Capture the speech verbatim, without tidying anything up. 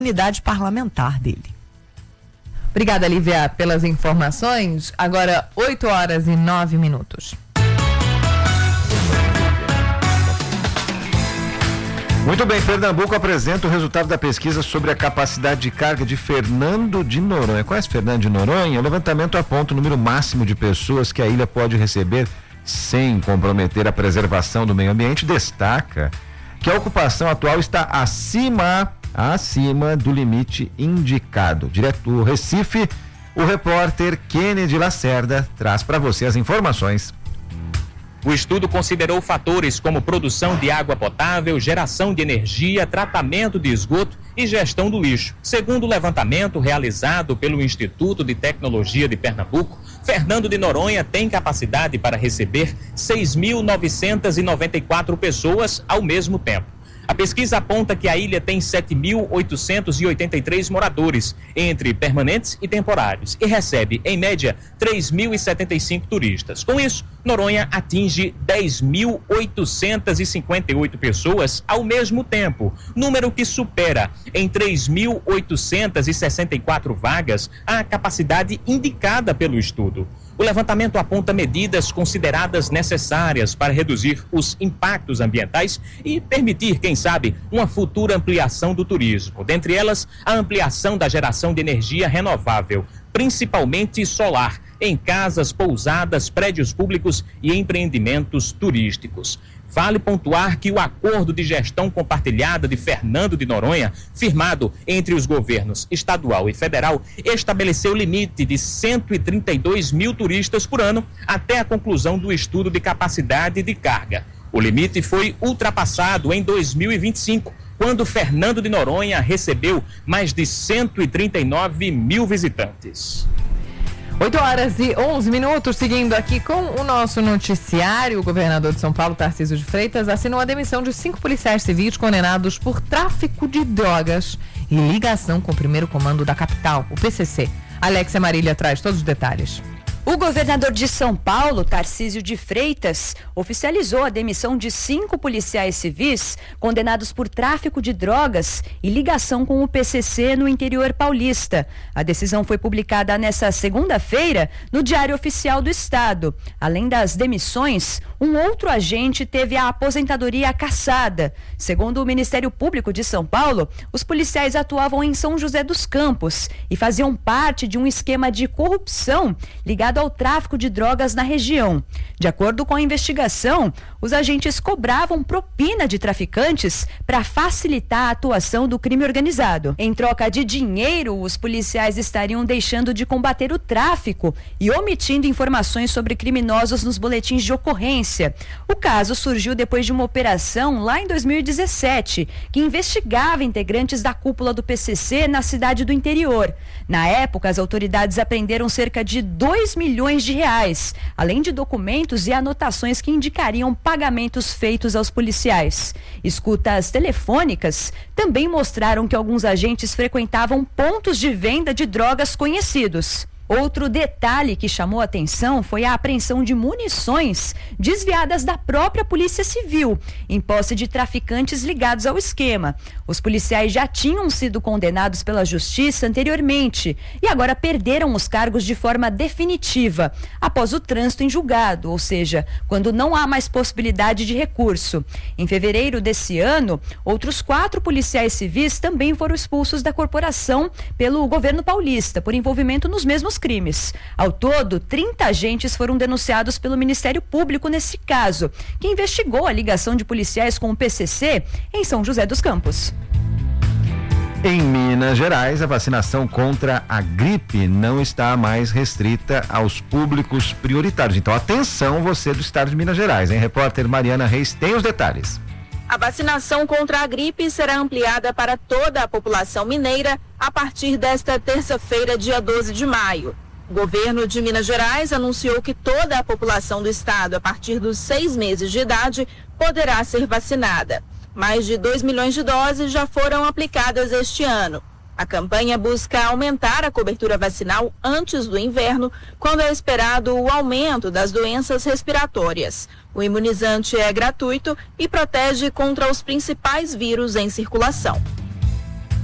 unidade parlamentar dele. Obrigada, Lívia, pelas informações. Agora, oito horas e nove minutos. Muito bem, Pernambuco apresenta o resultado da pesquisa sobre a capacidade de carga de Fernando de Noronha. Conhece Fernando de Noronha? O levantamento aponta o número máximo de pessoas que a ilha pode receber sem comprometer a preservação do meio ambiente. Destaca que a ocupação atual está acima, acima do limite indicado. Direto do Recife, o repórter Kennedy Lacerda traz para você as informações. O estudo considerou fatores como produção de água potável, geração de energia, tratamento de esgoto e gestão do lixo. Segundo o levantamento realizado pelo Instituto de Tecnologia de Pernambuco, Fernando de Noronha tem capacidade para receber seis mil novecentas e noventa e quatro pessoas ao mesmo tempo. A pesquisa aponta que a ilha tem sete mil oitocentos e oitenta e três moradores, entre permanentes e temporários, e recebe, em média, três mil e setenta e cinco turistas. Com isso, Noronha atinge dez mil oitocentas e cinquenta e oito pessoas ao mesmo tempo, número que supera em três mil oitocentas e sessenta e quatro vagas a capacidade indicada pelo estudo. O levantamento aponta medidas consideradas necessárias para reduzir os impactos ambientais e permitir, quem sabe, uma futura ampliação do turismo. Dentre elas, a ampliação da geração de energia renovável, principalmente solar, em casas, pousadas, prédios públicos e empreendimentos turísticos. Vale pontuar que o acordo de gestão compartilhada de Fernando de Noronha, firmado entre os governos estadual e federal, estabeleceu limite de cento e trinta e dois mil turistas por ano até a conclusão do estudo de capacidade de carga. O limite foi ultrapassado em dois mil e vinte e cinco, quando Fernando de Noronha recebeu mais de cento e trinta e nove mil visitantes. oito horas e onze minutos, seguindo aqui com o nosso noticiário. O governador de São Paulo, Tarcísio de Freitas, assinou a demissão de cinco policiais civis condenados por tráfico de drogas e ligação com o primeiro comando da capital, o P C C. Alexia Marília traz todos os detalhes. O governador de São Paulo, Tarcísio de Freitas, oficializou a demissão de cinco policiais civis condenados por tráfico de drogas e ligação com o P C C no interior paulista. A decisão foi publicada nesta segunda-feira no Diário Oficial do Estado. Além das demissões, um outro agente teve a aposentadoria cassada. Segundo o Ministério Público de São Paulo, os policiais atuavam em São José dos Campos e faziam parte de um esquema de corrupção ligado ao tráfico de drogas na região. De acordo com a investigação, os agentes cobravam propina de traficantes para facilitar a atuação do crime organizado. Em troca de dinheiro, os policiais estariam deixando de combater o tráfico e omitindo informações sobre criminosos nos boletins de ocorrência. O caso surgiu depois de uma operação lá em dois mil e dezessete, que investigava integrantes da cúpula do P C C na cidade do interior. Na época, as autoridades apreenderam cerca de dois milhões de reais, além de documentos e anotações que indicariam pagamentos feitos aos policiais. Escutas telefônicas também mostraram que alguns agentes frequentavam pontos de venda de drogas conhecidos. Outro detalhe que chamou a atenção foi a apreensão de munições desviadas da própria Polícia Civil, em posse de traficantes ligados ao esquema. Os policiais já tinham sido condenados pela Justiça anteriormente e agora perderam os cargos de forma definitiva, após o trânsito em julgado, ou seja, quando não há mais possibilidade de recurso. Em fevereiro desse ano, outros quatro policiais civis também foram expulsos da corporação pelo governo paulista por envolvimento nos mesmos crimes. Ao todo, trinta agentes foram denunciados pelo Ministério Público nesse caso, que investigou a ligação de policiais com o P C C em São José dos Campos. Em Minas Gerais, a vacinação contra a gripe não está mais restrita aos públicos prioritários. Então, atenção, você do estado de Minas Gerais, hein? Repórter Mariana Reis tem os detalhes. A vacinação contra a gripe será ampliada para toda a população mineira a partir desta terça-feira, dia doze de maio. O governo de Minas Gerais anunciou que toda a população do estado, a partir dos seis meses de idade, poderá ser vacinada. Mais de dois milhões de doses já foram aplicadas este ano. A campanha busca aumentar a cobertura vacinal antes do inverno, quando é esperado o aumento das doenças respiratórias. O imunizante é gratuito e protege contra os principais vírus em circulação.